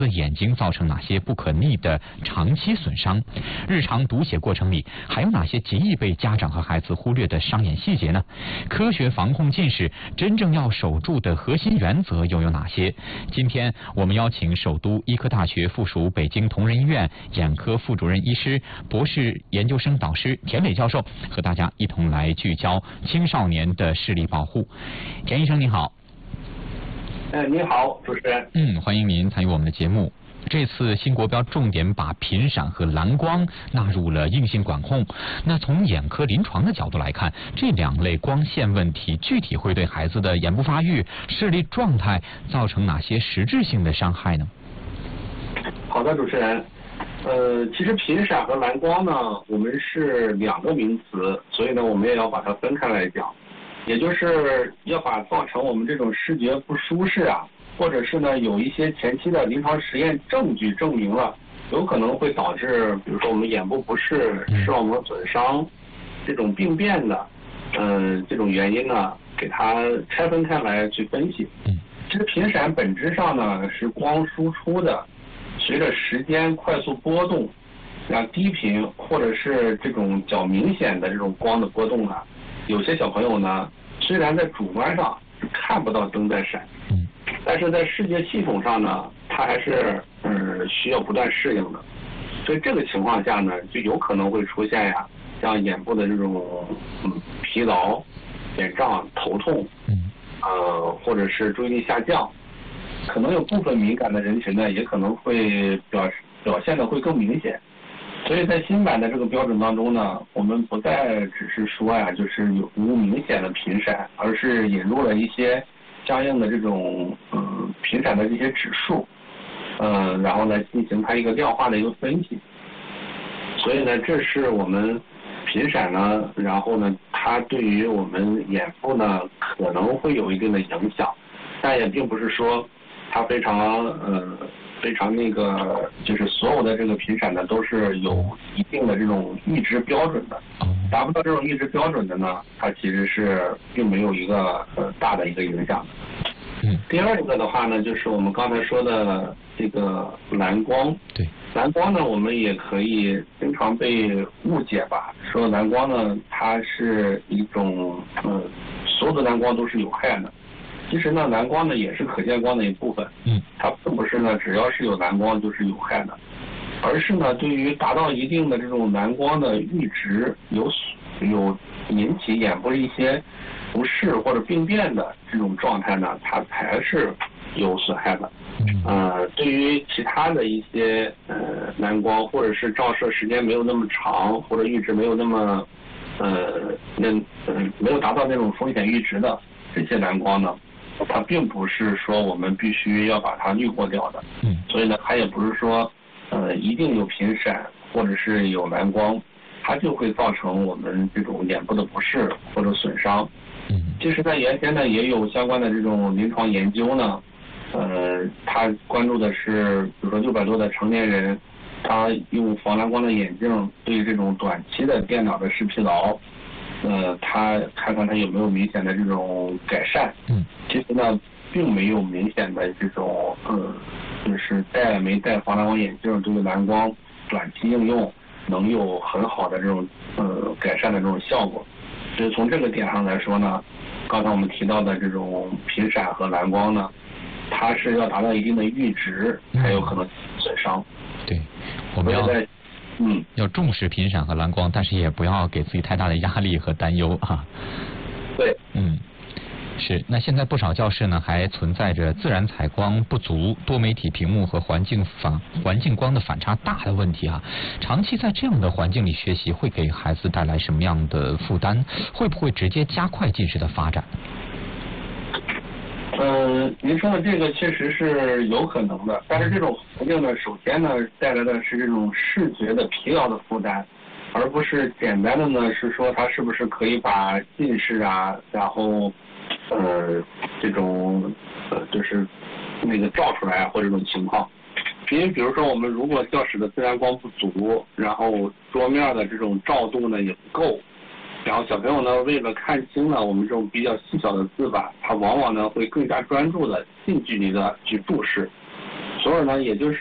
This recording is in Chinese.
对眼睛造成哪些不可逆的长期损伤？日常读写过程里还有哪些极易被家长和孩子忽略的伤眼细节呢？科学防控近视真正要守住的核心原则又有哪些？今天我们邀请首都医科大学附属北京同仁医院眼科副主任医师、博士研究生导师田伟教授，和大家一同来聚焦青少年的视力保护。田医生您好。 你好，主持人。 欢迎您参与我们的节目。这次新国标重点把频闪和蓝光纳入了硬性管控。那从眼科临床的角度来看，这两类光线问题具体会对孩子的眼部发育、视力状态造成哪些实质性的伤害呢？ 好的，主持人。其实频闪和蓝光呢，我们是两个名词，所以呢，我们也要把它分开来讲。也就是要把造成我们这种视觉不舒适啊，或者是呢有一些前期的临床实验证据证明了，有可能会导致，比如说我们眼部不适、视网膜损伤这种病变的，这种原因呢，给它拆分开来去分析。其实频闪本质上呢是光输出的，随着时间快速波动，低频或者是这种较明显的这种光的波动啊。有些小朋友呢，虽然在主观上是看不到灯在闪，但是在视觉系统上呢，它还是需要不断适应的。所以这个情况下呢，就有可能会出现像眼部的这种疲劳、眼胀、头痛，或者是注意力下降。可能有部分敏感的人群呢，也可能会表现的会更明显。所以在新版的这个标准当中呢，我们不再只是说就是有无明显的频闪，而是引入了一些相应的这种频闪的这些指数，然后呢进行它一个量化的一个分析。所以呢，这是我们频闪呢，然后呢，它对于我们眼部呢可能会有一定的影响，但也并不是说它非常那个，就是所有的这个频闪呢都是有一定的这种阈值标准的，达不到这种阈值标准的呢，它其实是并没有一个大的一个影响的。第二个的话呢，就是我们刚才说的这个蓝光。 对。 蓝光呢，我们也可以经常被误解吧，说蓝光呢，它是一种所有的蓝光都是有害的。其实呢，蓝光呢也是可见光的一部分，它并不是呢只要是有蓝光就是有害的，而是呢对于达到一定的这种蓝光的阈值有引起眼部一些不适或者病变的这种状态呢，它才是有损害的。对于其他的一些蓝光或者是照射时间没有那么长或者阈值没有那么没有达到那种风险阈值的这些蓝光呢，它并不是说我们必须要把它滤过掉的，所以呢，它也不是说一定有频闪或者是有蓝光，它就会造成我们这种眼部的不适或者损伤。其实在原先呢也有相关的这种临床研究呢，它关注的是比如说600多的成年人，他用防蓝光的眼镜对这种短期的电脑的视疲劳。他看看他有没有明显的这种改善。其实呢，并没有明显的这种就是戴没戴防蓝光眼镜对于蓝光短期应用能有很好的这种改善的这种效果。所以从这个点上来说呢，刚才我们提到的这种频闪和蓝光呢，它是要达到一定的阈值才有可能损伤。 对，我们要重视频闪和蓝光，但是也不要给自己太大的压力和担忧啊。 对， 是。那现在不少教室呢还存在着自然采光不足、多媒体屏幕和环境光的反差大的问题啊。长期在这样的环境里学习，会给孩子带来什么样的负担？会不会直接加快近视的发展？ 您说的这个确实是有可能的，但是这种环境呢，首先呢带来的是这种视觉的疲劳的负担，而不是简单的呢是说它是不是可以把近视啊，然后这种就是那个照出来或者这种情况。因为比如说我们如果教室的自然光不足，然后桌面的这种照度呢也不够，然后小朋友呢为了看清呢我们这种比较细小的字吧，他往往呢会更加专注的近距离的去注视， 所以呢，也就是